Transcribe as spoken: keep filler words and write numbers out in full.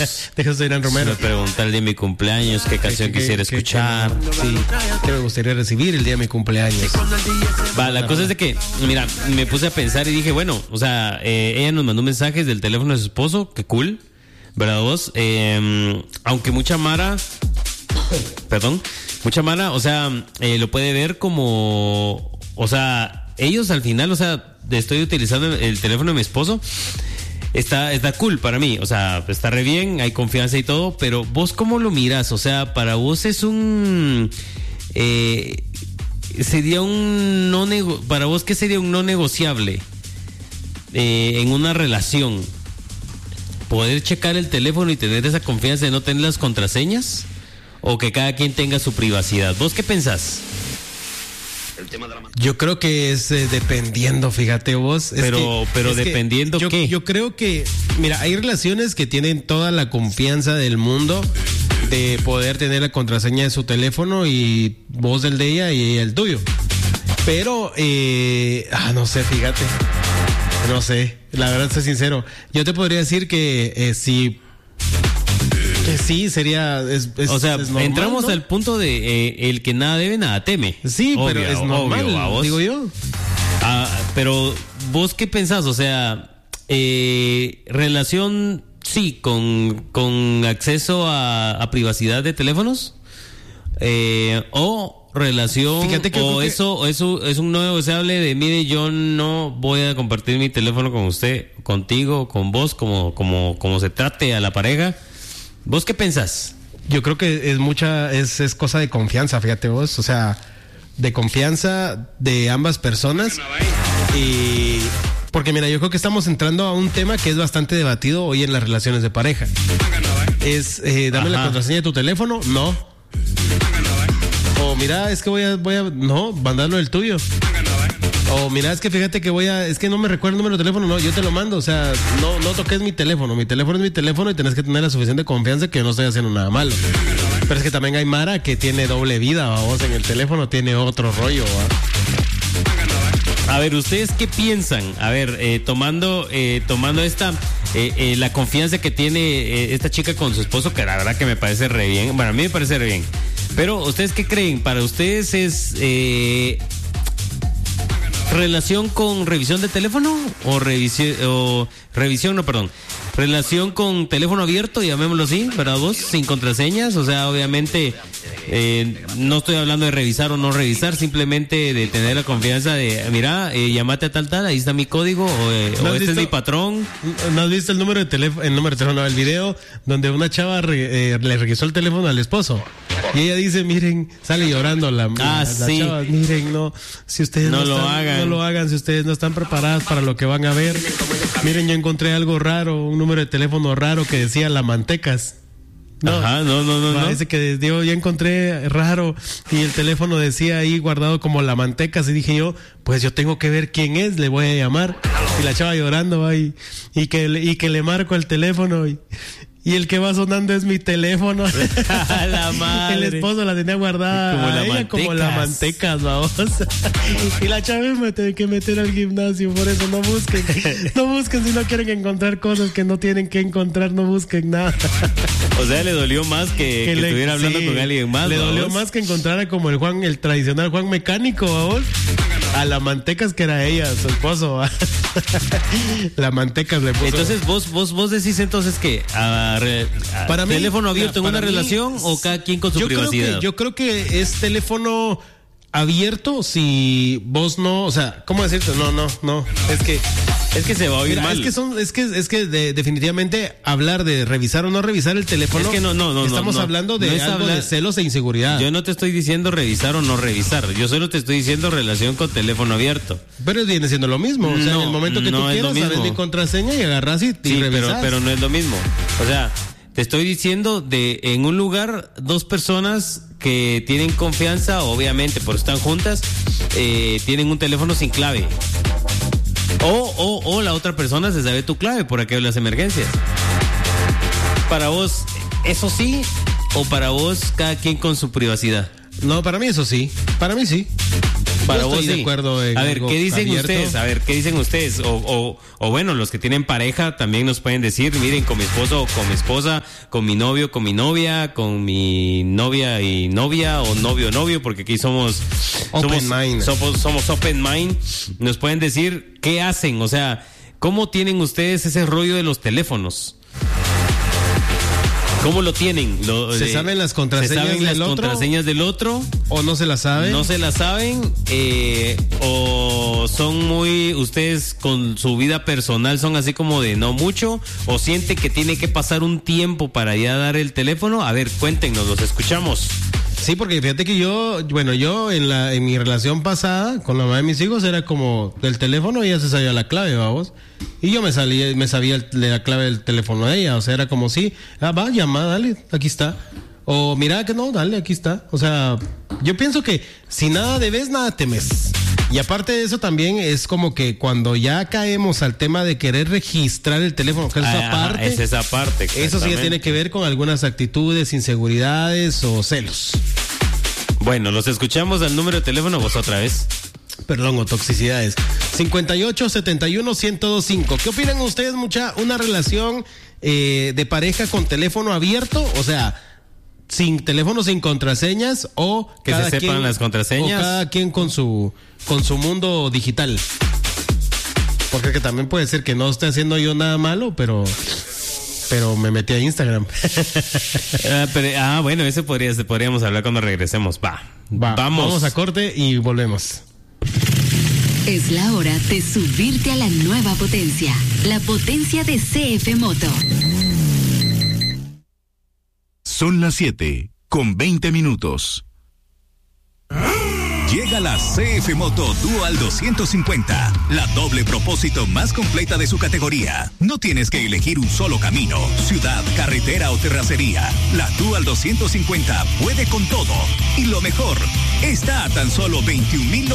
De José Irán Romero. Me pregunta el día de mi cumpleaños, qué canción ¿Qué- quisiera qué- escuchar. qué- sí, que me gustaría recibir el día de mi cumpleaños. Va, la cosa es de que, mira, me puse a pensar y dije, bueno, o sea, eh, ella nos mandó mensajes del teléfono de su esposo, qué cool, ¿verdad vos? Eh, aunque mucha Mara, perdón, mucha Mara, o sea, eh, lo puede ver como, o sea, ellos al final, o sea, estoy utilizando el teléfono de mi esposo. Está, está cool para mí, o sea, está re bien, hay confianza y todo, pero vos cómo lo miras, o sea, para vos es un, eh, sería un no nego, para vos qué sería un no negociable eh, en una relación, poder checar el teléfono y tener esa confianza de no tener las contraseñas, o que cada quien tenga su privacidad. ¿Vos qué pensás? Yo creo que es eh, dependiendo, fíjate vos. Es Pero, que- pero es que dependiendo yo, qué. Yo creo que, mira, hay relaciones que tienen toda la confianza del mundo de poder tener la contraseña de su teléfono y vos del de ella y ella el tuyo. Pero, eh, ah, no sé, fíjate. No sé, la verdad, soy sincero. Yo te podría decir que eh, si... Que sí, sería... Es, es- O sea, es normal, entramos ¿no? al punto de eh, el que nada debe, nada teme. Sí, Obvio, pero es normal, obvio, ¿va vos? digo yo. Ah, pero vos qué pensás, o sea, eh, relación, sí, con, con acceso a, a privacidad de teléfonos, eh, o relación, Fíjate que o creo que- eso, o eso es un no negociable de, mire, yo no voy a compartir mi teléfono con usted, contigo, con vos, como, como, como se trate a la pareja. ¿Vos qué pensás? Yo creo que es mucha, es, es cosa de confianza, fíjate vos, o sea, de confianza de ambas personas. Y porque mira, yo creo que estamos entrando a un tema que es bastante debatido hoy en las relaciones de pareja. Es, eh, dame la Ajá. contraseña de tu teléfono, no. O mira, es que voy a, voy a, no, mandarlo el tuyo. O mira, es que fíjate que voy a, es que no me recuerdo el número de teléfono, no, yo te lo mando, o sea, no, no toques mi teléfono, mi teléfono es mi teléfono y tenés que tener la suficiente confianza que yo no estoy haciendo nada malo. Pero es que también hay Mara que tiene doble vida, ¿va? Vos en el teléfono tiene otro rollo, ¿va? A ver, ¿ustedes qué piensan? A ver, eh, tomando eh, tomando esta, eh, eh, la confianza que tiene eh, esta chica con su esposo, que la verdad que me parece re bien. Bueno, a mí me parece re bien. Pero, ¿ustedes qué creen? ¿Para ustedes es eh, relación con revisión de teléfono? ¿O revisión, o revisión, no, perdón. Relación con teléfono abierto, llamémoslo así, ¿verdad vos? Sin contraseñas, o sea, obviamente eh, no estoy hablando de revisar o no revisar, simplemente de tener la confianza de, mira, eh, llamate a tal tal, ahí está mi código, o, eh, ¿No o has este es visto? mi patrón. ¿No has visto el número de teléfono, el número de teléfono, no, el video donde una chava re- eh, le registró el teléfono al esposo? Y ella dice, miren, sale llorando la, Ah, la, la sí. chava, miren, no, si ustedes no, No lo están- hagan. no lo hagan, si ustedes no están preparadas para lo que van a ver. Miren, yo encontré algo raro, un número de teléfono raro que decía La Mantecas. No, Ajá, no, no, no, no. Parece que yo ya encontré raro y el teléfono decía ahí guardado como La Mantecas y dije yo, pues yo tengo que ver quién es, le voy a llamar. Y la chava llorando va, y, y que le- y que le marco el teléfono y, y el que va sonando es mi teléfono. A la madre. El esposo la tenía guardada Como a La ella como La Mantecas. Mantecas, vamos. Y la chava me tiene que meter al gimnasio, por eso no busquen. No busquen si no quieren encontrar cosas que no tienen que encontrar, no busquen nada. O sea, le dolió más que, que le- estuviera hablando sí, con alguien más. Le ¿va dolió vos? más que encontrara como el Juan, el tradicional Juan mecánico, ¿vos? A La Mantecas que era ella, su esposo. ¿va? La Mantecas le puso. Entonces vos vos vos decís entonces que a, re- a Para mí, teléfono abierto mira, en una para mí, relación o cada quien con su yo creo privacidad. que- yo creo que es teléfono abierto si vos no, o sea, ¿cómo decirte? No, no, no. Es que Es que se va a oír mira, mal. es que son, es que, es que de- definitivamente hablar de revisar o no revisar el teléfono. Es que no, no, no, Estamos no, no. hablando de No es algo hablar- de celos e inseguridad. Yo no te estoy diciendo revisar o no revisar. Yo solo te estoy diciendo relación con teléfono abierto. Pero viene siendo lo mismo. O sea, No, en el momento que no tú es lo quieras, sabes mismo. mi contraseña y agarras y, y Sí, pero, revisas. pero no es lo mismo. O sea, te estoy diciendo de en un lugar dos personas que tienen confianza, obviamente, por están juntas, eh, tienen un teléfono sin clave. O, o, o la otra persona se sabe tu clave por aquello de las emergencias. Para vos, ¿eso sí? ¿O para vos, cada quien con su privacidad? No, para mí eso sí. Para mí sí. Para Yo vos estoy sí. de acuerdo en A ver, algo ¿qué dicen abierto. ustedes? A ver, ¿qué dicen ustedes? O, o, o bueno, los que tienen pareja también nos pueden decir, miren, con mi esposo o con mi esposa, con mi novio, con mi novia, con mi novia y novia, o novio, novio, porque aquí somos Open somos, mind. Somos, somos open mind. Nos pueden decir qué hacen, o sea, ¿cómo tienen ustedes ese rollo de los teléfonos? ¿Cómo lo tienen? Lo, ¿Se eh, saben las contraseñas ¿se saben las del otro? contraseñas del otro? ¿O no se la saben? No se la saben, eh, o son muy, ustedes con su vida personal son así como de no mucho, o sienten que tiene que pasar un tiempo para ya dar el teléfono. A ver, cuéntenos, los escuchamos. Sí, porque fíjate que yo, bueno, yo en la en mi relación pasada con la mamá de mis hijos era como del teléfono ella se sabía la clave, vamos. Y yo me salía, me sabía el- la clave del teléfono de ella, o sea, era como si, ah, va, llama, dale, aquí está. O mira que no, dale, aquí está. O sea, yo pienso que si nada debes, nada temes. Y aparte de eso también es como que cuando ya caemos al tema de querer registrar el teléfono, que es esa Ah, parte, es esa parte. eso sí ya exactamente. tiene que ver con algunas actitudes, inseguridades o celos. Bueno, los escuchamos al número de teléfono, vos otra vez. Perdón, o toxicidades. cincuenta y ocho, setenta y uno, ciento veinticinco. ¿Qué opinan ustedes, mucha? Una relación eh, de pareja con teléfono abierto, o sea, sin teléfono, sin contraseñas, o Que se sepan las contraseñas. o cada quien con su con su mundo digital. Porque que también puede ser que no esté haciendo yo nada malo, pero pero me metí a Instagram. Ah, pero- ah, bueno, ese podría, podríamos hablar cuando regresemos. Va. Va, Vamos. vamos a corte y volvemos. Es la hora de subirte a la nueva potencia, la potencia de C F Moto. Son las siete con veinte minutos. Llega la C F Moto Dual doscientos cincuenta, la doble propósito más completa de su categoría. No tienes que elegir un solo camino, ciudad, carretera o terracería. La Dual doscientos cincuenta puede con todo. Y lo mejor, está a tan solo veintiún mil